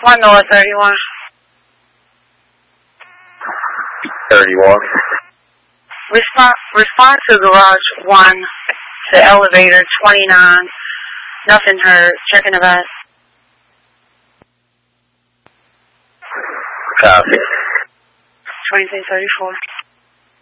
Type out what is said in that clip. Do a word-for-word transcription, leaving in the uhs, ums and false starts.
One Noah thirty-one. Thirty-one. Respond, respond to garage one to elevator twenty-nine. Nothing heard. Checking the bus. Copy. twenty-three thirty-four.